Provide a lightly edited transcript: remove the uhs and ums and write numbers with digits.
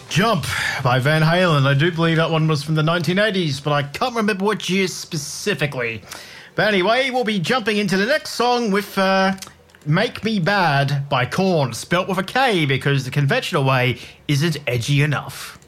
Jump by Van Halen. I do believe that one was from the 1980s, but I can't remember what year specifically. But anyway, we'll be jumping into the next song with Make Me Bad by Korn, spelt with a K because the conventional way isn't edgy enough.